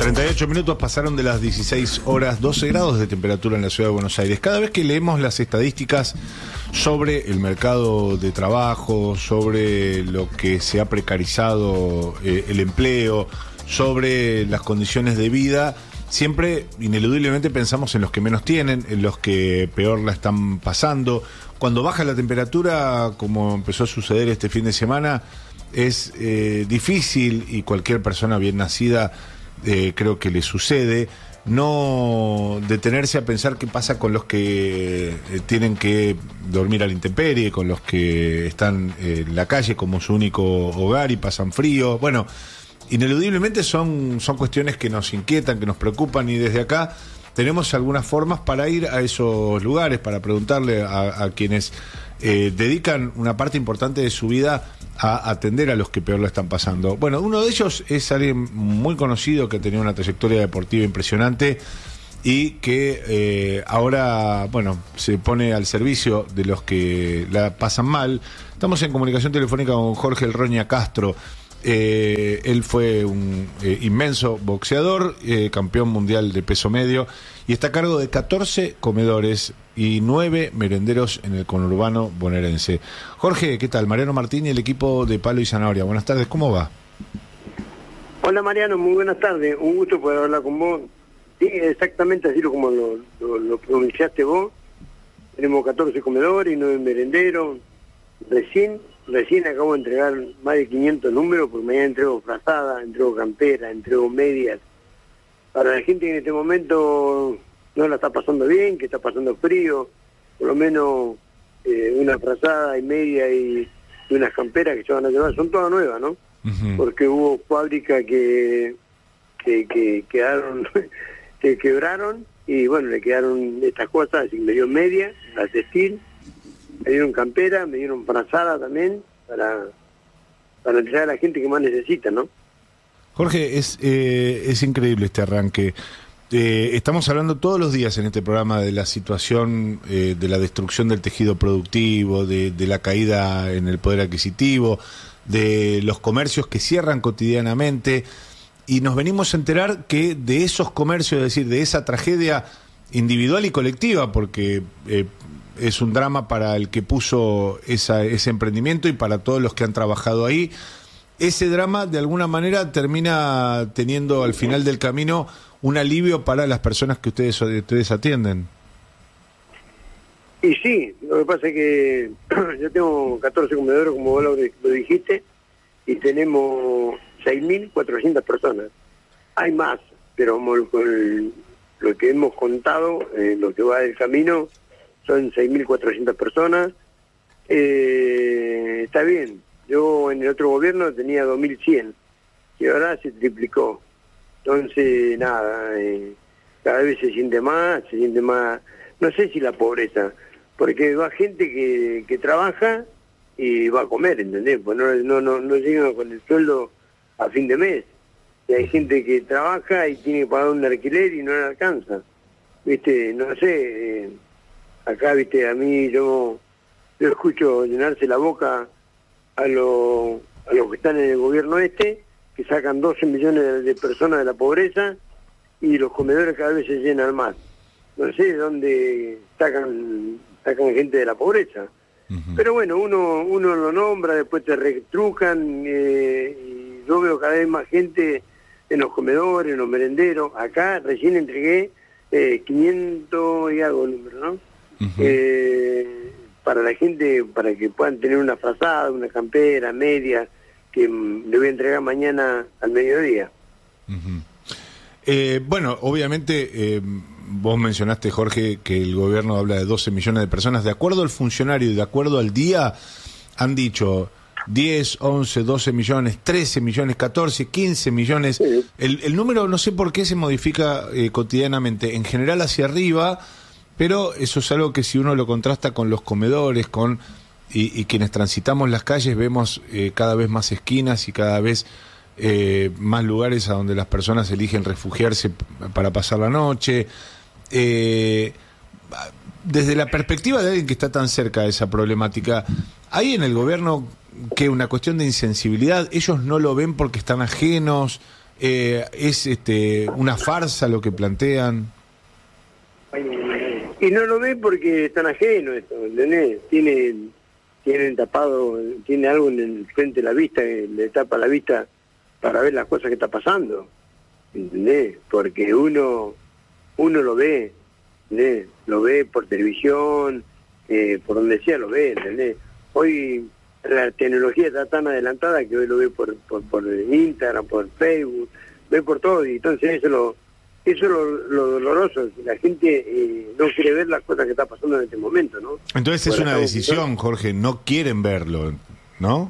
38 minutos pasaron de las 16 horas, 12 grados de temperatura en la ciudad de Buenos Aires. Cada vez que leemos las estadísticas sobre el mercado de trabajo, sobre lo que se ha precarizado el empleo, sobre las condiciones de vida, siempre ineludiblemente pensamos en los que menos tienen, en los que peor la están pasando. Cuando baja la temperatura, como empezó a suceder este fin de semana, es difícil, y cualquier persona bien nacida creo que le sucede, no detenerse a pensar qué pasa con los que tienen que dormir a la intemperie, con los que están en la calle como su único hogar y pasan frío. Bueno, ineludiblemente son cuestiones que nos inquietan, que nos preocupan, y desde acá tenemos algunas formas para ir a esos lugares, para preguntarle a quienes dedican una parte importante de su vida a atender a los que peor lo están pasando. Bueno, uno de ellos es alguien muy conocido que tenía una trayectoria deportiva impresionante y que ahora, bueno, se pone al servicio de los que la pasan mal. Estamos en comunicación telefónica con Jorge El Roña Castro. Él fue un inmenso boxeador, campeón mundial de peso medio, y está a cargo de 14 comedores y 9 merenderos en el conurbano bonaerense. Jorge, ¿qué tal? Mariano Martín y el equipo de Palo y Zanahoria. Buenas tardes, ¿cómo va? Hola Mariano, muy buenas tardes. Un gusto poder hablar con vos. Sí, exactamente así como lo pronunciaste vos. Tenemos 14 comedores y 9 merenderos. Recién acabo de entregar más de 500 números, porque mañana entrego frazadas, entrego campera, entrego medias. Para la gente que en este momento no la está pasando bien, que está pasando frío, por lo menos una frazada y media y unas camperas que se van a llevar, son todas nuevas, ¿no? Uh-huh. Porque hubo fábricas que quedaron, que quebraron, y bueno, le quedaron estas cosas, así que me dio media, la textil, me dieron campera, me dieron frazada también, para entregar a la gente que más necesita, ¿no? Jorge, es increíble este arranque. Estamos hablando todos los días en este programa de la situación, de la destrucción del tejido productivo, de la caída en el poder adquisitivo, de los comercios que cierran cotidianamente, y nos venimos a enterar que de esos comercios, es decir, de esa tragedia individual y colectiva, porque es un drama para el que puso ese emprendimiento y para todos los que han trabajado ahí. Ese drama de alguna manera termina teniendo al final del camino un alivio para las personas que ustedes atienden. Y sí, lo que pasa es que yo tengo 14 comedores, como vos lo dijiste, y tenemos 6.400 personas. Hay más, pero con lo que hemos contado, lo que va del camino, son 6.400 personas. Está bien. Yo en el otro gobierno tenía 2.100, y ahora se triplicó. Entonces, nada, cada vez se siente más, no sé si la pobreza, porque va gente que trabaja y va a comer, ¿entendés? Pues no llegan con el sueldo a fin de mes. Y hay gente que trabaja y tiene que pagar un alquiler y no le alcanza. ¿Viste? No sé, acá, ¿viste? A mí yo escucho llenarse la boca a los que están en el gobierno que sacan 12 millones de personas de la pobreza, y los comedores cada vez se llenan más. No sé de dónde sacan gente de la pobreza. Uh-huh. Pero bueno, uno lo nombra, después te retrucan, y yo veo cada vez más gente en los comedores, en los merenderos. Acá recién entregué 500 y algo números, ¿no? Uh-huh. Para la gente, para que puedan tener una frazada, una campera, media, que le voy a entregar mañana al mediodía. Uh-huh. Bueno, obviamente, vos mencionaste, Jorge, que el gobierno habla de 12 millones de personas. De acuerdo al funcionario y de acuerdo al día, han dicho 10, 11, 12 millones, 13 millones, 14, 15 millones. Sí. El número no sé por qué se modifica cotidianamente, en general hacia arriba, pero eso es algo que si uno lo contrasta con los comedores, y quienes transitamos las calles, vemos cada vez más esquinas y cada vez más lugares a donde las personas eligen refugiarse para pasar la noche. Desde la perspectiva de alguien que está tan cerca de esa problemática, ¿hay en el gobierno que una cuestión de insensibilidad? ¿Ellos no lo ven porque están ajenos? ¿Es una farsa lo que plantean? Y no lo ven porque están ajenos, ¿entendés? Tienen tapado, tiene algo en el frente de la vista, que le tapa la vista para ver las cosas que está pasando, ¿entendés? Porque uno lo ve, ¿entendés? Lo ve por televisión, por donde sea lo ve, ¿entendés? Hoy la tecnología está tan adelantada que hoy lo ve por Instagram, por Facebook, ve por todo, y entonces eso es lo doloroso, que la gente no quiere ver las cosas que está pasando en este momento, ¿no? Entonces es una decisión, Jorge, no quieren verlo, ¿no?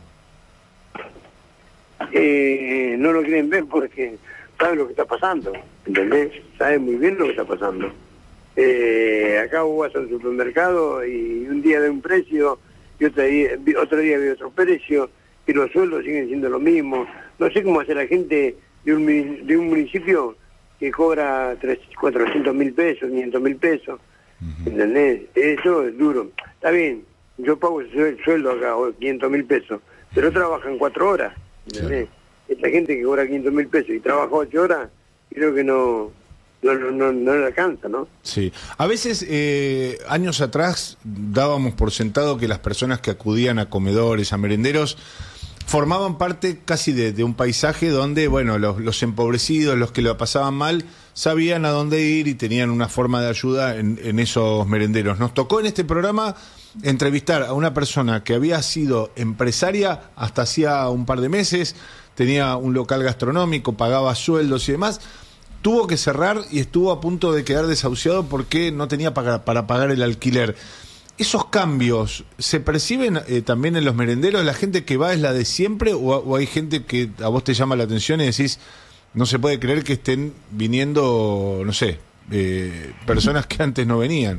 No lo quieren ver porque saben lo que está pasando, ¿entendés? Saben muy bien lo que está pasando. Acá vos vas al supermercado y un día de un precio y otro día ve otro precio y los sueldos siguen siendo lo mismo. No sé cómo hace la gente de un municipio que cobra 400.000 pesos, 500.000 pesos, ¿entendés? Eso es duro. Está bien, yo pago el sueldo acá, 500.000 pesos, pero trabajan 4 horas, ¿entendés? Claro. Esta gente que cobra 500.000 pesos y trabaja 8 horas, creo que no le alcanza, ¿no? Sí. A veces, años atrás, dábamos por sentado que las personas que acudían a comedores, a merenderos, formaban parte casi de un paisaje donde, bueno, los empobrecidos, los que lo pasaban mal, sabían a dónde ir y tenían una forma de ayuda en esos merenderos. Nos tocó en este programa entrevistar a una persona que había sido empresaria hasta hacía un par de meses, tenía un local gastronómico, pagaba sueldos y demás, tuvo que cerrar y estuvo a punto de quedar desahuciado porque no tenía para pagar el alquiler. ¿Esos cambios se perciben también en los merenderos? ¿La gente que va es la de siempre o hay gente que a vos te llama la atención y decís, no se puede creer que estén viniendo, no sé, personas que antes no venían?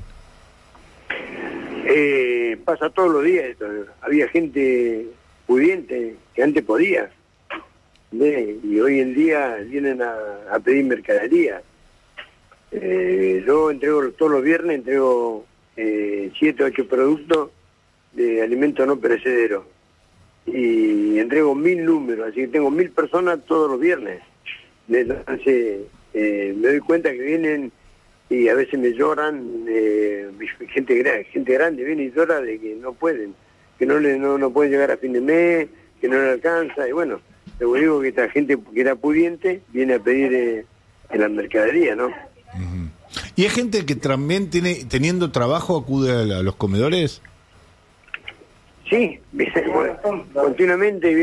Pasa todos los días esto. Había gente pudiente que antes podía, ¿ves? Y hoy en día vienen a pedir mercadería. Yo entrego todos los viernes, entrego 7 o 8 productos de alimentos no perecederos y entrego 1000 números, así que tengo 1000 personas todos los viernes. Entonces me doy cuenta que vienen y a veces me lloran, gente grande viene y llora de que no pueden, que no pueden llegar a fin de mes, que no le alcanza, y bueno, te digo que esta gente que era pudiente viene a pedir en la mercadería, ¿no? Uh-huh. ¿Y hay gente que también teniendo trabajo acude a los comedores? Sí, continuamente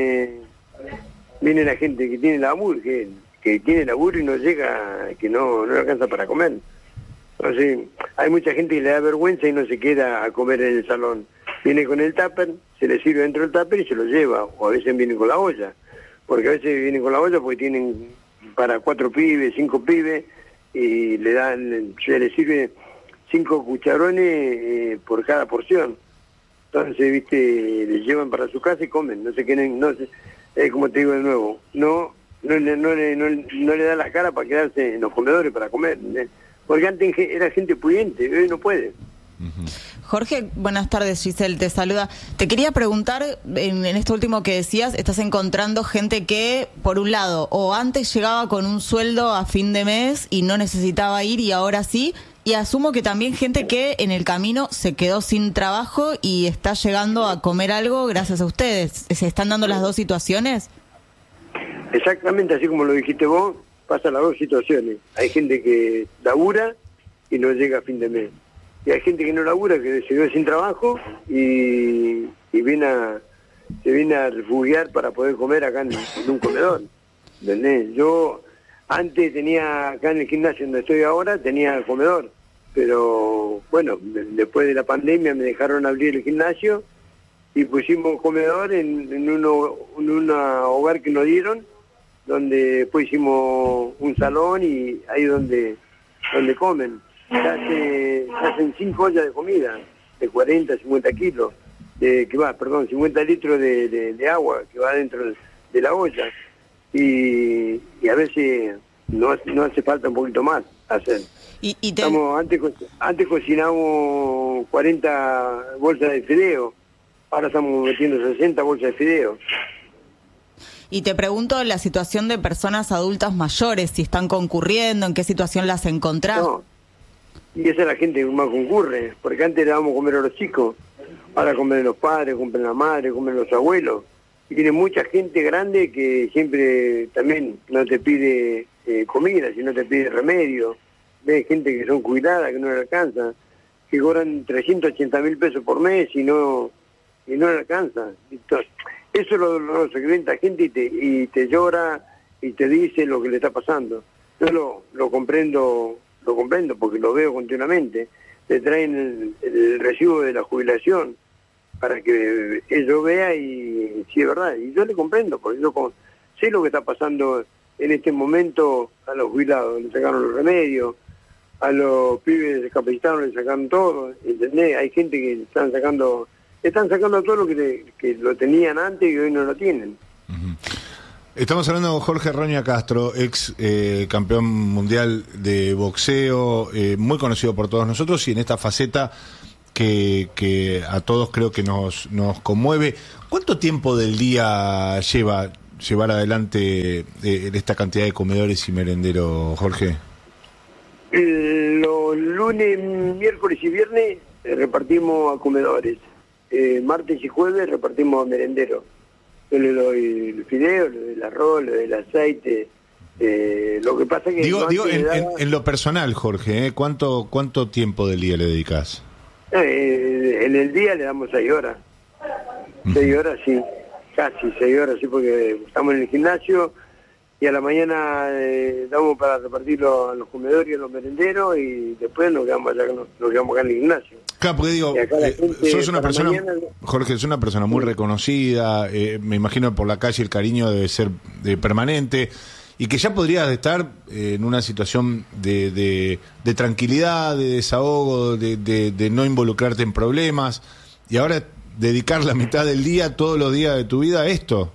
viene la gente que tiene laburo, que tiene laburo y no llega, que no le alcanza para comer. Entonces, hay mucha gente que le da vergüenza y no se queda a comer en el salón. Viene con el tupper, se le sirve dentro del tupper y se lo lleva, o a veces vienen con la olla, porque a veces vienen con la olla porque tienen para 4 pibes, 5 pibes, y se le sirve 5 cucharones por cada porción. Entonces, viste, le llevan para su casa y comen, no se quieren, como te digo de nuevo, no le da la cara para quedarse en los comedores para comer, ¿eh? Porque antes era gente pudiente, hoy no puede. Jorge, buenas tardes, Giselle te saluda. Te quería preguntar, en esto último que decías, estás encontrando gente que, por un lado, o antes llegaba con un sueldo a fin de mes y no necesitaba ir y ahora sí, y asumo que también gente que en el camino se quedó sin trabajo y está llegando a comer algo gracias a ustedes. ¿Se están dando las dos situaciones? Exactamente, así como lo dijiste vos, pasan las dos situaciones. Hay gente que labura y no llega a fin de mes. Y hay gente que no labura, que se quedó sin trabajo y se viene a refugiar para poder comer acá en un comedor. ¿Entendés? Yo antes tenía, acá en el gimnasio donde estoy ahora, tenía comedor. Pero bueno, después de la pandemia me dejaron abrir el gimnasio y pusimos comedor en un hogar que nos dieron, donde después hicimos un salón y ahí donde comen. Se hacen 5 ollas de comida, de 40, 50 kilos, 50 litros de agua que va dentro de la olla. Y a veces no hace falta un poquito más hacer. Antes cocinamos 40 bolsas de fideo, ahora estamos metiendo 60 bolsas de fideo. Y te pregunto la situación de personas adultas mayores, si están concurriendo, en qué situación las encontrás. No, y esa es la gente que más concurre, porque antes le dábamos a comer a los chicos, ahora comen los padres, comen la madre, comen los abuelos. Y tiene mucha gente grande que siempre también no te pide comida, sino te pide remedio. Ves gente que son jubiladas, que no le alcanza, que cobran 380.000 pesos por mes y no le alcanza. Entonces, eso lo segmenta gente y te llora y te dice lo que le está pasando. Yo lo comprendo porque lo veo continuamente. Le traen el recibo de la jubilación para que ellos vea y sí es verdad. Y yo le comprendo, porque yo sé lo que está pasando en este momento a los jubilados. Le sacaron los remedios, a los pibes discapacitados le sacaron todo, ¿entendés? Hay gente que están sacando todo lo que lo tenían antes y hoy no lo tienen. Uh-huh. Estamos hablando con Jorge Roña Castro, ex campeón mundial de boxeo, muy conocido por todos nosotros y en esta faceta que a todos creo que nos conmueve. ¿Cuánto tiempo del día llevar adelante esta cantidad de comedores y merenderos, Jorge? Los lunes, miércoles y viernes repartimos a comedores. Martes y jueves repartimos a merenderos. Yo le doy el fideo, le doy el arroz, le doy el aceite. Lo que pasa que... Digo en lo personal, Jorge, ¿cuánto tiempo del día le dedicas? En el día le damos 6 horas. 6 horas, sí. Casi 6 horas, sí, porque estamos en el gimnasio y a la mañana damos para repartirlo a los comedores y a los merenderos y después nos quedamos acá en el gimnasio. Claro, porque digo, sos una persona, Jorge, es una persona muy reconocida, me imagino por la calle el cariño debe ser permanente, y que ya podrías estar en una situación de tranquilidad, de desahogo, de no involucrarte en problemas, y ahora dedicar la mitad del día, todos los días de tu vida a esto.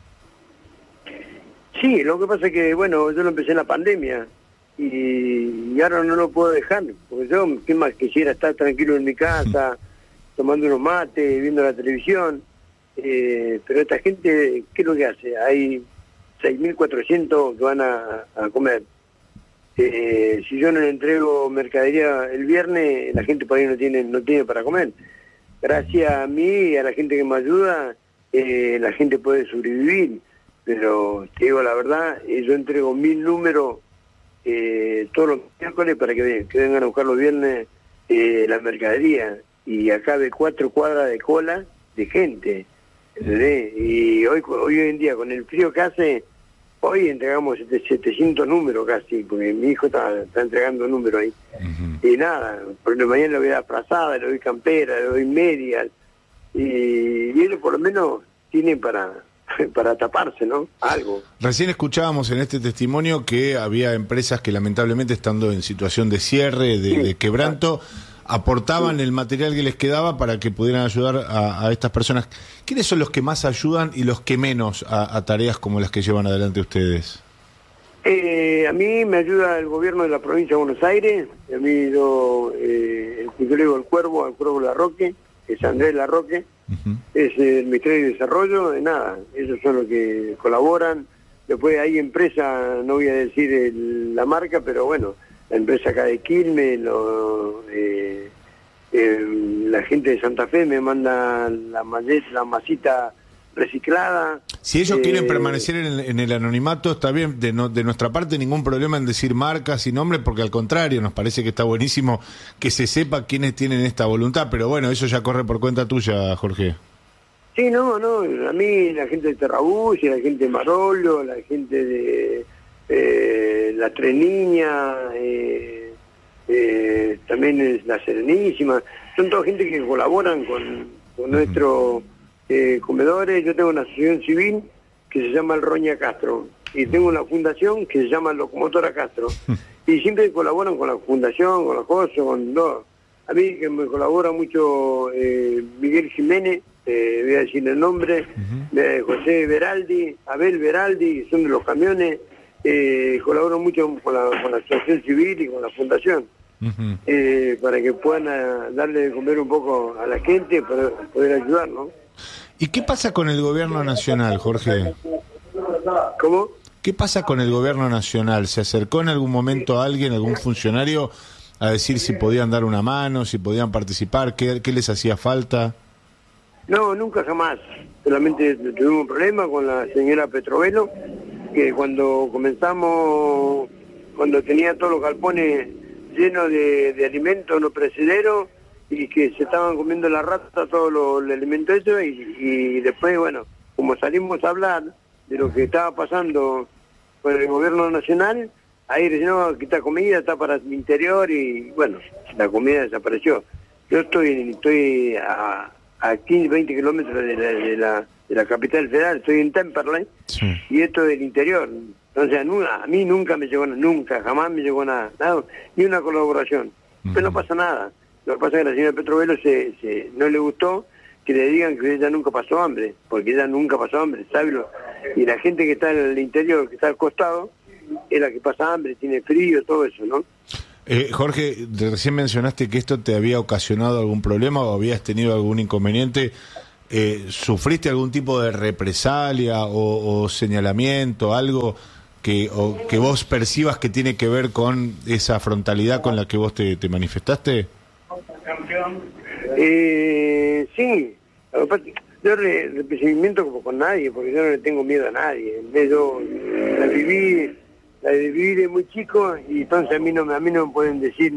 Sí, lo que pasa es que, bueno, yo lo empecé en la pandemia, y ahora no lo puedo dejar, porque yo, ¿qué más? Quisiera estar tranquilo en mi casa, tomando unos mates, viendo la televisión, pero esta gente, ¿qué es lo que hace? Hay 6.400 que van a comer. Si yo no le entrego mercadería el viernes, la gente por ahí no tiene para comer. Gracias a mí y a la gente que me ayuda, la gente puede sobrevivir, pero te digo la verdad, yo entrego 1.000 números todos los miércoles para que vengan a buscar los viernes la mercadería, y acá de 4 cuadras de cola de gente, ¿entendés? Y hoy en día con el frío que hace, hoy entregamos 700 números casi, porque mi hijo está entregando números ahí. Uh-huh. Y nada, porque mañana le voy a dar frazada, le doy campera, le doy medias, y ellos por lo menos tienen para taparse, ¿no? Algo. Recién escuchábamos en este testimonio que había empresas que lamentablemente, estando en situación de cierre, de quebranto, aportaban el material que les quedaba para que pudieran ayudar a estas personas. ¿Quiénes son los que más ayudan y los que menos a tareas como las que llevan adelante ustedes? A mí me ayuda el gobierno de la provincia de Buenos Aires. A mí yo le digo al Cuervo Larroque, es Andrés Larroque. Uh-huh. Es el Ministerio de Desarrollo, nada, ellos son los que colaboran. Después hay empresas, no voy a decir la marca, pero bueno, la empresa acá de Quilmes, la gente de Santa Fe me manda la masita reciclada. Si ellos quieren permanecer en el anonimato, está bien, de nuestra parte ningún problema en decir marcas y nombres, porque al contrario, nos parece que está buenísimo que se sepa quiénes tienen esta voluntad, pero bueno, eso ya corre por cuenta tuya, Jorge. Sí, no, a mí la gente de Terrabús, la gente de Marolo, la gente de La Tres Niñas, también es La Serenísima, son toda gente que colaboran con nuestro... comedores. Yo tengo una asociación civil que se llama el Roña Castro y tengo una fundación que se llama Locomotora Castro y siempre colaboran con la fundación, con la cosas, con todo. A mí que me colabora mucho Miguel Jiménez, voy a decir el nombre, José Beraldi, Abel Beraldi, son de los camiones, colaboran mucho con la asociación civil y con la fundación. Para que puedan darle de comer un poco a la gente, para poder ayudar, ¿no? ¿Y qué pasa con el gobierno nacional, Jorge? ¿Cómo? ¿Qué pasa con el gobierno nacional? ¿Se acercó en algún momento a alguien, algún funcionario, a decir si podían dar una mano, si podían participar, qué les hacía falta? No, nunca jamás. Solamente tuvimos un problema con la señora Petrovelo, que cuando comenzamos, cuando tenía todos los galpones llenos de alimentos no perecederos y que se estaban comiendo la rata todos los alimentos esos y después, bueno, como salimos a hablar de lo que estaba pasando con el gobierno nacional, ahí le no, que esta comida está para el interior y bueno, la comida desapareció. Yo estoy a 15, 20 kilómetros de la capital federal, estoy en Temperley, sí. Y esto es del interior. Entonces a mí nunca me llegó nada, nunca, jamás me llegó nada, ni una colaboración. Pero no pasa nada. Lo que pasa es que a la señora Petrovelo no le gustó que le digan que ella nunca pasó hambre, porque ella nunca pasó hambre, ¿sabes? Y la gente que está en el interior, que está al costado, es la que pasa hambre, tiene frío, todo eso, ¿no? Jorge, recién mencionaste que esto te había ocasionado algún problema o habías tenido algún inconveniente. ¿Sufriste algún tipo de represalia o señalamiento, algo que vos percibas que tiene que ver con esa frontalidad con la que vos te manifestaste? Sí, yo representamiento como con nadie, porque yo no le tengo miedo a nadie. Yo la viví de muy chico y entonces a mí no me pueden decir,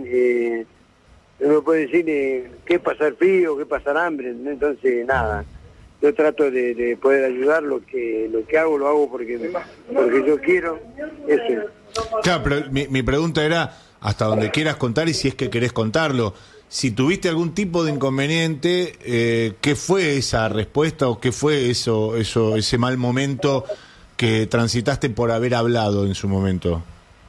no me pueden decir qué es pasar frío, qué es pasar hambre. Entonces nada, yo trato de poder ayudar, lo que hago lo hago porque yo quiero. Eso. Claro, pero mi pregunta era hasta donde quieras contar y si es que querés contarlo. Si tuviste algún tipo de inconveniente, ¿qué fue esa respuesta o qué fue ese mal momento que transitaste por haber hablado en su momento?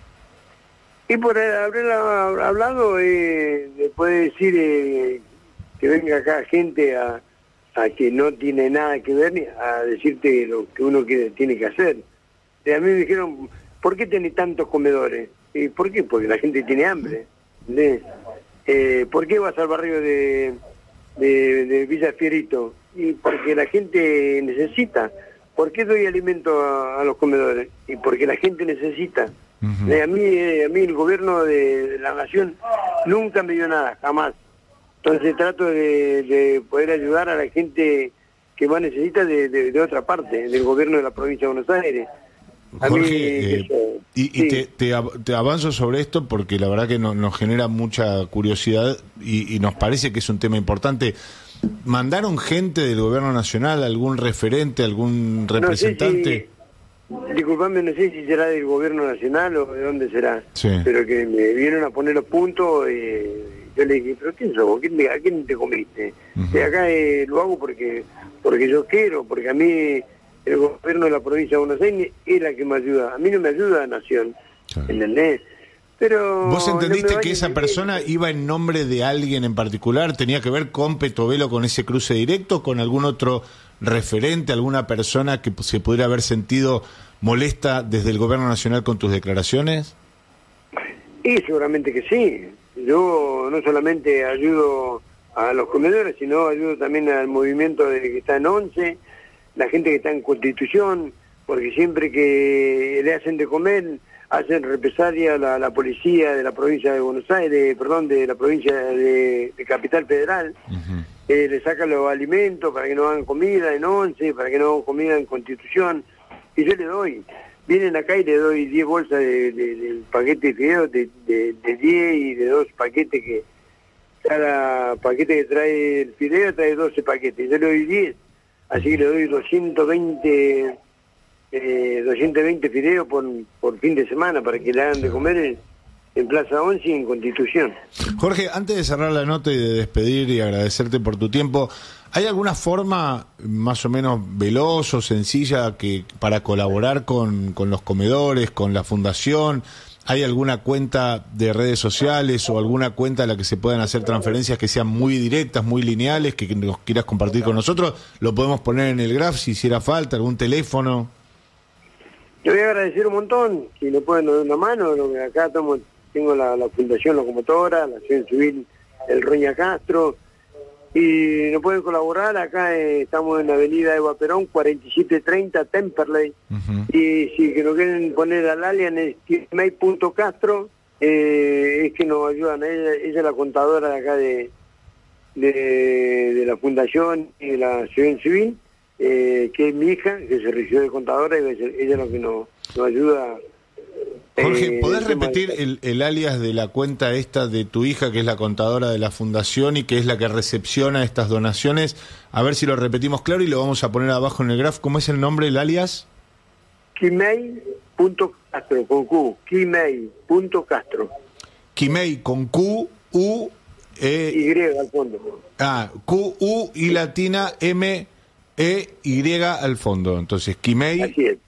Y por haber hablado, puede decir que venga acá gente a que no tiene nada que ver, a decirte lo que uno tiene que hacer. A mí me dijeron, ¿por qué tenés tantos comedores? ¿Y por qué? Porque la gente tiene hambre. ¿Por qué vas al barrio de Villa Fierito? Y porque la gente necesita. ¿Por qué doy alimento a los comedores? Y porque la gente necesita. A mí el gobierno de la nación nunca me dio nada, jamás. Entonces trato de poder ayudar a la gente que más necesita de otra parte, del gobierno de la provincia de Buenos Aires. Jorge, te avanzo sobre esto porque la verdad que nos genera mucha curiosidad y nos parece que es un tema importante. ¿Mandaron gente del gobierno nacional, algún referente, algún representante? No sé disculpame, no sé si será del gobierno nacional o de dónde será, sí. Pero que me vinieron a poner los puntos yo le dije, ¿pero quién sos? ¿A quién te comiste? Acá lo hago porque yo quiero, porque a mí el gobierno de la provincia de Buenos Aires es la que me ayuda. A mí no me ayuda la nación, claro. ¿Entendés? Pero ¿vos entendiste que esa persona iba en nombre de alguien en particular? ¿Tenía que ver con Petrovelo, con ese cruce directo, con algún otro referente, alguna persona que se pudiera haber sentido molesta desde el gobierno nacional con tus declaraciones? Y seguramente que sí. Yo no solamente ayudo a los comedores, sino ayudo también al movimiento que está en 11, la gente que está en Constitución, porque siempre que le hacen de comer, hacen represalia a la policía de la provincia de Buenos Aires, de la provincia de Capital Federal, le sacan los alimentos para que no hagan comida en 11, para que no hagan comida en Constitución, y yo le doy. Vienen acá y le doy 10 bolsas de paquete de fideos, de 10 y de 2 paquetes que cada paquete que trae el fideo trae 12 paquetes, yo le doy 10, así que le doy 220 fideos por fin de semana para que le hagan de comer en Plaza 11 y en Constitución. Jorge, antes de cerrar la nota y de despedir y agradecerte por tu tiempo, ¿hay alguna forma más o menos veloz o sencilla para colaborar con los comedores, con la fundación? ¿Hay alguna cuenta de redes sociales o alguna cuenta a la que se puedan hacer transferencias que sean muy directas, muy lineales, que nos quieras compartir con nosotros? Lo podemos poner en el graph si hiciera falta, algún teléfono. Yo voy a agradecer un montón, si nos pueden dar una mano. Acá tengo la Fundación Locomotora, la Acción Civil El Roña Castro, Y nos pueden colaborar, acá estamos en la avenida Eva Perón, 4730, Temperley. Y si que nos quieren poner al alias es kimey.castro, es que nos ayudan. Ella es la contadora de acá de la fundación y de la asociación civil, que es mi hija, que se recibió de contadora, y ella es lo que nos ayuda. Jorge, ¿podés repetir el alias de la cuenta esta de tu hija, que es la contadora de la fundación y que es la que recepciona estas donaciones? A ver si lo repetimos claro y lo vamos a poner abajo en el graph. ¿Cómo es el nombre, el alias? Kimey.castro, con Q, Kimey.castro. Kimey con Q, U, Y al fondo. Q, U y latina, M, E, Y al fondo. Entonces, Kimey. Así es.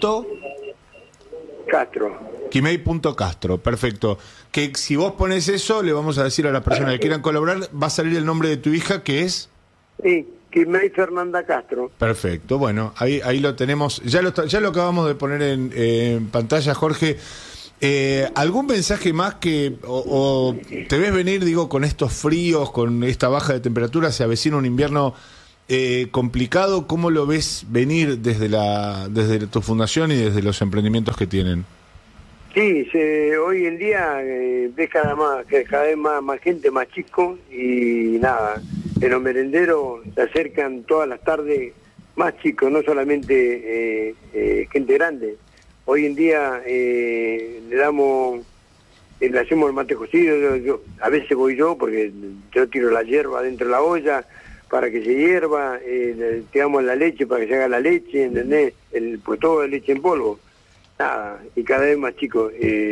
Castro. Kimey.castro, perfecto. Que si vos pones eso, le vamos a decir a las personas que quieran colaborar, va a salir el nombre de tu hija, que es... Sí, Kimey Fernanda Castro. Perfecto, bueno, ahí lo tenemos. Ya lo acabamos de poner en pantalla, Jorge. ¿Algún mensaje más o te ves venir, digo, con estos fríos, con esta baja de temperatura, se avecina un invierno complicado? ¿Cómo lo ves venir desde tu fundación y desde los emprendimientos que tienen? Sí, hoy en día ves cada vez más gente, más chicos, y nada, en los merenderos se acercan todas las tardes más chicos, no solamente gente grande. Hoy en día le hacemos el mate cocido, a veces voy yo, porque yo tiro la hierba dentro de la olla para que se hierva, tiramos la leche para que se haga la leche, ¿entendés? Pues todo es leche en polvo. Nada, y cada vez más chicos.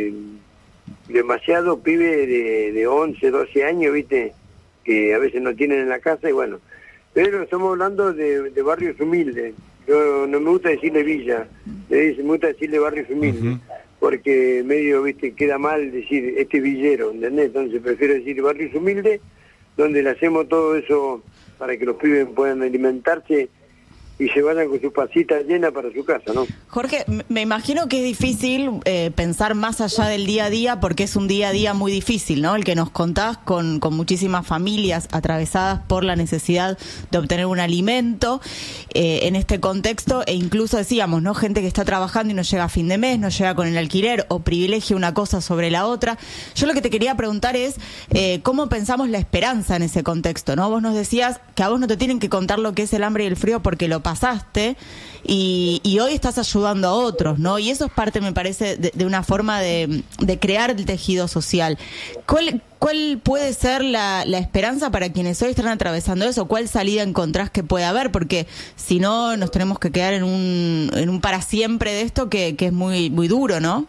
Demasiado pibe de 11, 12 años, ¿viste? Que a veces no tienen en la casa, y bueno. Pero estamos hablando de barrios humildes. Yo no me gusta decirle villa, me gusta decirle barrios humildes, porque medio, ¿viste? Queda mal decir este villero, ¿entendés? Entonces prefiero decir barrios humildes, donde le hacemos todo eso para que los pibes puedan alimentarse y se vayan con sus pasitas llenas para su casa, ¿no? Jorge, me imagino que es difícil pensar más allá del día a día, porque es un día a día muy difícil, ¿no? El que nos contás con muchísimas familias atravesadas por la necesidad de obtener un alimento en este contexto, e incluso decíamos, ¿no? Gente que está trabajando y no llega a fin de mes, no llega con el alquiler o privilegia una cosa sobre la otra. Yo lo que te quería preguntar es ¿cómo pensamos la esperanza en ese contexto, ¿no? Vos nos decías que a vos no te tienen que contar lo que es el hambre y el frío porque lo pasaste y hoy estás ayudando a otros, ¿no? Y eso es parte, me parece, de una forma de crear el tejido social. ¿Cuál puede ser la esperanza para quienes hoy están atravesando eso? ¿Cuál salida encontrás que puede haber? Porque si no, nos tenemos que quedar en un para siempre de esto que es muy, muy duro, ¿no?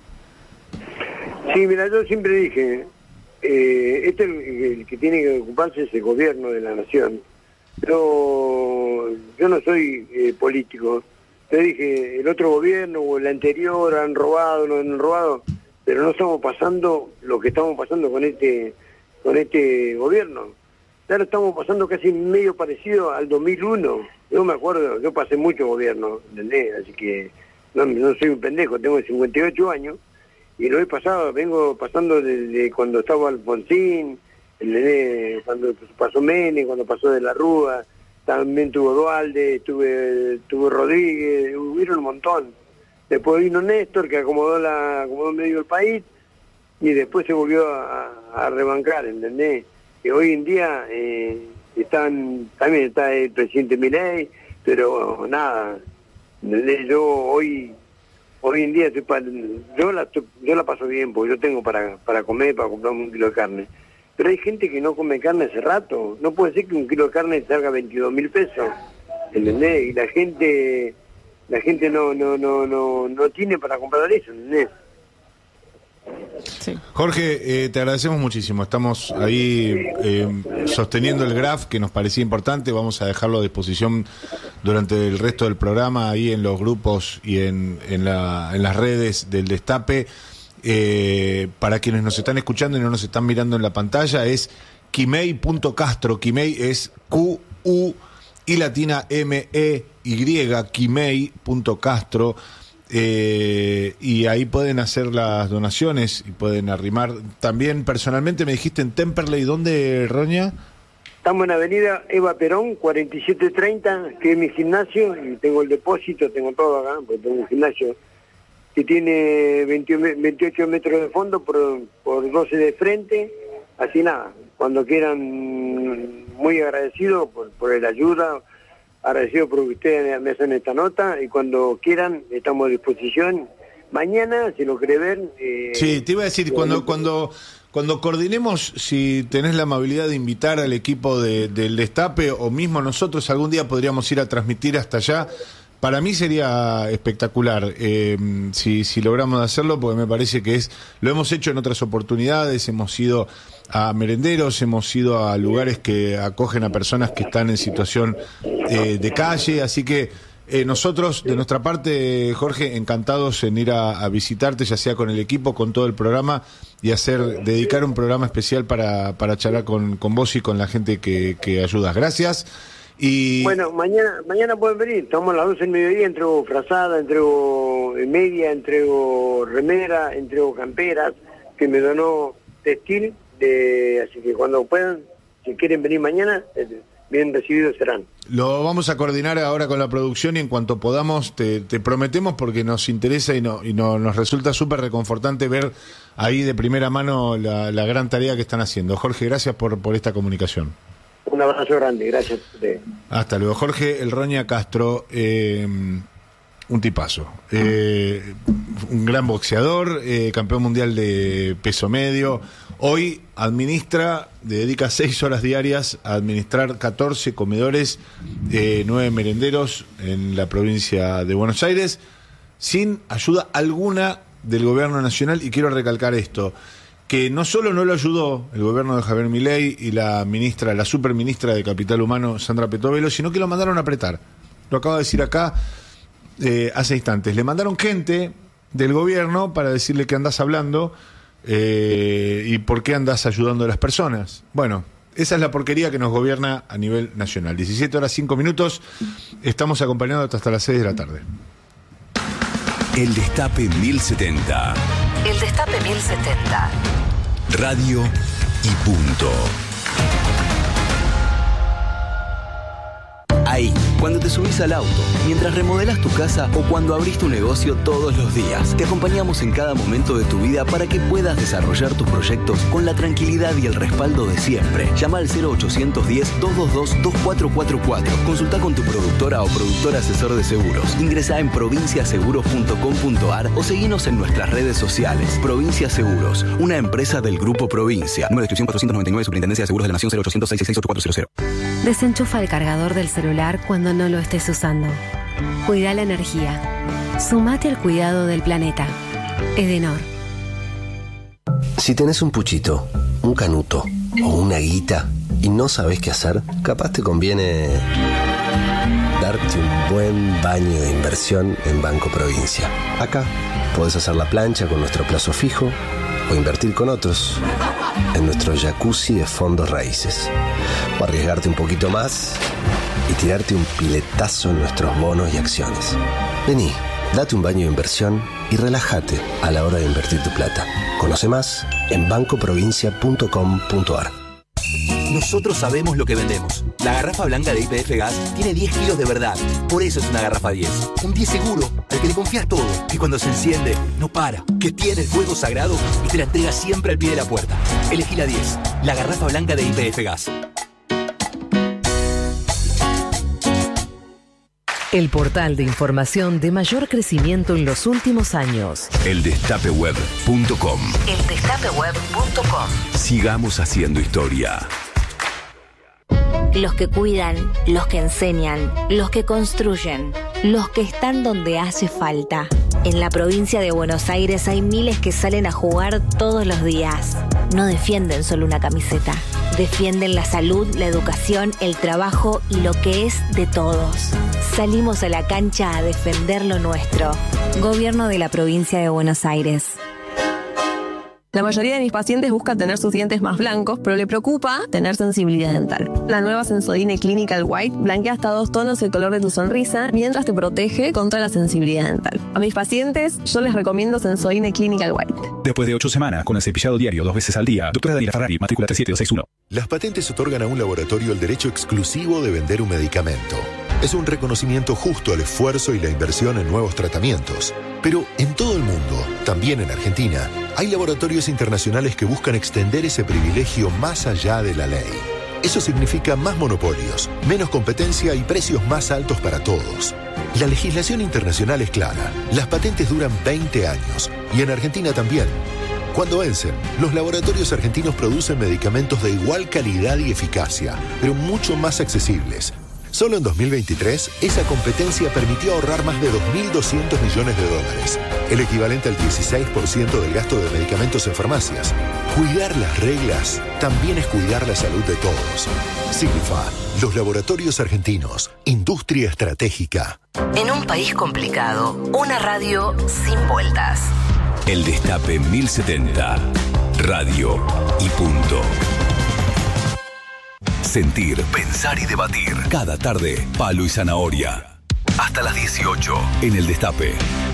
Sí, mira, yo siempre dije, el que tiene que ocuparse es el gobierno de la nación. Yo no soy político. Te dije, el otro gobierno o el anterior han robado, no han robado, pero no estamos pasando lo que estamos pasando con este gobierno. Ya lo estamos pasando casi medio parecido al 2001. Yo me acuerdo, yo pasé mucho gobierno, ¿entendés? Así que no soy un pendejo, tengo 58 años y lo he pasado, vengo pasando desde cuando estaba Alfonsín, cuando pasó Menem, cuando pasó De la Rúa, también tuvo Duhalde, tuvo Rodríguez, hubieron un montón. Después vino Néstor, que acomodó medio el país, y después se volvió a rebancar, ¿entendés? Que hoy en día también está el presidente Milei, pero nada, ¿entendés? Yo hoy en día yo la paso bien, porque yo tengo para comer, para comprarme un kilo de carne. Pero hay gente que no come carne hace rato. No puede ser que un kilo de carne salga 22.000 pesos, ¿entendés? Y la gente no tiene para comprar eso, ¿entendés? Sí. Jorge, te agradecemos muchísimo. Estamos ahí sosteniendo el graph que nos parecía importante. Vamos a dejarlo a disposición durante el resto del programa ahí en los grupos y en las redes del Destape. Para quienes nos están escuchando y no nos están mirando en la pantalla, es kimey.castro. Kimey es Q-U y latina M-E-Y, kimey.castro. Y ahí pueden hacer las donaciones y pueden arrimar. También personalmente me dijiste en Temperley, ¿dónde, Roña? Estamos en Avenida Eva Perón, 4730, que es mi gimnasio, y tengo el depósito, tengo todo acá, porque tengo un gimnasio que tiene 28 metros de fondo por 12 de frente, así nada, cuando quieran, muy agradecido por la ayuda, agradecido por que ustedes me hacen esta nota, y cuando quieran estamos a disposición. Mañana, si lo quiere ver... sí, te iba a decir, cuando coordinemos, si tenés la amabilidad de invitar al equipo del Destape, o mismo nosotros algún día podríamos ir a transmitir hasta allá, para mí sería espectacular si logramos hacerlo, porque me parece que lo hemos hecho en otras oportunidades, hemos ido a merenderos, hemos ido a lugares que acogen a personas que están en situación de calle, así que nosotros, de nuestra parte, Jorge, encantados en ir a visitarte, ya sea con el equipo, con todo el programa, y dedicar un programa especial para charlar con vos y con la gente que ayudas. Gracias. Y bueno, mañana pueden venir, estamos a las 12 del mediodía, entrego frazada, entrego media, entrego remera, entrego camperas, que me donó Textil, así que cuando puedan, si quieren venir mañana, bien recibidos serán. Lo vamos a coordinar ahora con la producción, y en cuanto podamos te prometemos, porque nos interesa y nos resulta súper reconfortante ver ahí de primera mano la gran tarea que están haciendo. Jorge, gracias por esta comunicación. Un abrazo grande, gracias a ustedes. Hasta luego. Jorge El Roña Castro, un tipazo, un gran boxeador, campeón mundial de peso medio. Hoy dedica 6 horas diarias a administrar 14 comedores, 9 merenderos en la provincia de Buenos Aires, sin ayuda alguna del gobierno nacional. Y quiero recalcar esto, que no solo no lo ayudó el gobierno de Javier Milei y la superministra de Capital Humano, Sandra Petovelo, sino que lo mandaron a apretar. Lo acabo de decir acá hace instantes. Le mandaron gente del gobierno para decirle que andás hablando y por qué andás ayudando a las personas. Bueno, esa es la porquería que nos gobierna a nivel nacional. 17 horas 5 minutos, estamos acompañando hasta las 6 de la tarde. El Destape 1070. El Destape 1070. Radio y punto. Ahí, cuando te subís al auto, mientras remodelás tu casa o cuando abrís tu negocio todos los días, te acompañamos en cada momento de tu vida para que puedas desarrollar tus proyectos con la tranquilidad y el respaldo de siempre. Llama al 0810-222-2444. Consulta con tu productora o productor asesor de seguros. Ingresá en provinciaseguros.com.ar o seguinos en nuestras redes sociales. Provincia Seguros, una empresa del Grupo Provincia. Número de inscripción 499, Superintendencia de Seguros de la Nación, 0800-666-8400. Desenchufa el cargador del celular cuando no lo estés usando. Cuida la energía. Sumate al cuidado del planeta. Edenor. Si tenés un puchito, un canuto o una guita y no sabés qué hacer, capaz te conviene darte un buen baño de inversión en Banco Provincia. Acá podés hacer la plancha con nuestro plazo fijo o invertir con otros en nuestro jacuzzi de fondos raíces. O arriesgarte un poquito más y tirarte un piletazo en nuestros bonos y acciones. Vení, date un baño de inversión y relájate a la hora de invertir tu plata. Conoce más en bancoprovincia.com.ar. Nosotros sabemos lo que vendemos. La garrafa blanca de YPF Gas tiene 10 kilos de verdad. Por eso es una garrafa 10. Un 10 seguro, al que le confías todo. Que cuando se enciende, no para. Que tiene el fuego sagrado y te la entrega siempre al pie de la puerta. Elegí la 10. La garrafa blanca de YPF Gas. El portal de información de mayor crecimiento en los últimos años. Eldestapeweb.com. Eldestapeweb.com. Sigamos haciendo historia. Los que cuidan, los que enseñan, los que construyen, los que están donde hace falta. En la provincia de Buenos Aires hay miles que salen a jugar todos los días. No defienden solo una camiseta. Defienden la salud, la educación, el trabajo y lo que es de todos. Salimos a la cancha a defender lo nuestro. Gobierno de la provincia de Buenos Aires. La mayoría de mis pacientes buscan tener sus dientes más blancos, pero le preocupa tener sensibilidad dental. La nueva Sensodyne Clinical White blanquea hasta 2 tonos el color de tu sonrisa mientras te protege contra la sensibilidad dental. A mis pacientes yo les recomiendo Sensodyne Clinical White. Después de 8 semanas con el cepillado diario 2 veces al día, doctora Daniela Ferrari, matrícula 37261. Las patentes otorgan a un laboratorio el derecho exclusivo de vender un medicamento. Es un reconocimiento justo al esfuerzo y la inversión en nuevos tratamientos. Pero en todo el mundo, también en Argentina, hay laboratorios internacionales que buscan extender ese privilegio más allá de la ley. Eso significa más monopolios, menos competencia y precios más altos para todos. La legislación internacional es clara. Las patentes duran 20 años y en Argentina también. Cuando vencen, los laboratorios argentinos producen medicamentos de igual calidad y eficacia, pero mucho más accesibles. Solo en 2023, esa competencia permitió ahorrar más de 2.200 millones de dólares, el equivalente al 16% del gasto de medicamentos en farmacias. Cuidar las reglas también es cuidar la salud de todos. Signifa, los laboratorios argentinos, industria estratégica. En un país complicado, una radio sin vueltas. El Destape 1070. Radio y punto. Sentir, pensar y debatir. Cada tarde, Palo y Zanahoria. Hasta las 18 en El Destape.